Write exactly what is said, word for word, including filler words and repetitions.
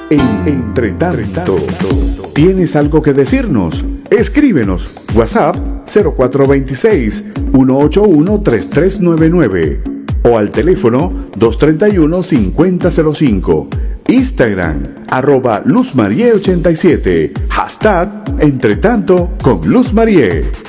en Entre Tanto. ¿Tienes algo que decirnos? Escríbenos. WhatsApp cero cuatro dos seis, uno ocho uno, tres tres nueve nueve o al teléfono dos tres uno, cinco cero cero cinco. Instagram, arroba Luz Marie ochenta y siete. Hashtag Entre Tanto con Luz Marie.